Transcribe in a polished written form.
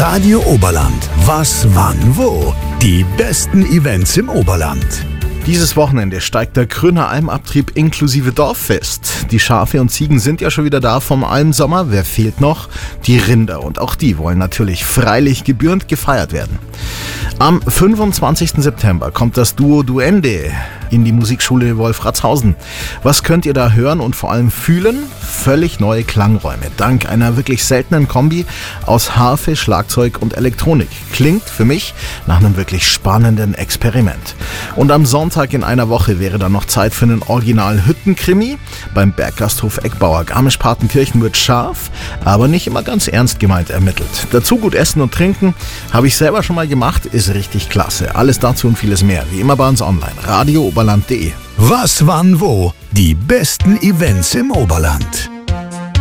Radio Oberland. Was, wann, wo? Die besten Events im Oberland. Dieses Wochenende steigt der Grüner Almabtrieb inklusive Dorffest. Die Schafe und Ziegen sind ja schon wieder da vom Almsommer. Wer fehlt noch? Die Rinder. Und auch die wollen natürlich freilich gebührend gefeiert werden. Am 25. September kommt das Duo Duende in die Musikschule Wolfratshausen. Was könnt ihr da hören und vor allem fühlen? Völlig neue Klangräume, dank einer wirklich seltenen Kombi aus Harfe, Schlagzeug und Elektronik. Klingt für mich nach einem wirklich spannenden Experiment. Und am Sonntag in einer Woche wäre dann noch Zeit für einen Original-Hüttenkrimi. Beim Berggasthof Eckbauer Garmisch-Partenkirchen wird scharf, aber nicht immer ganz ernst gemeint ermittelt. Dazu gut essen und trinken, habe ich selber schon mal gemacht, ist richtig klasse. Alles dazu und vieles mehr, wie immer bei uns online. radiooberland.de. Was, wann, wo? Die besten Events im Oberland.